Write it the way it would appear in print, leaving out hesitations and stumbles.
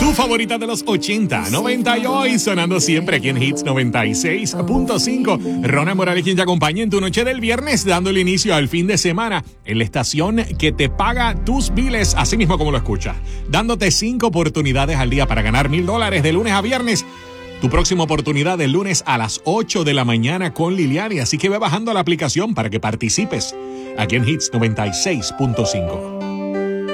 Tu favorita de los 80, 90 y hoy, sonando siempre aquí en Hits 96.5. Ronald Morales, quien te acompaña en tu noche del viernes, dándole inicio al fin de semana en la estación que te paga tus biles, así mismo como lo escuchas. Dándote 5 oportunidades al día para ganar $1,000 de lunes a viernes. Tu próxima oportunidad el lunes a las 8 de la mañana con Liliani. Así que ve bajando la aplicación para que participes aquí en Hits 96.5.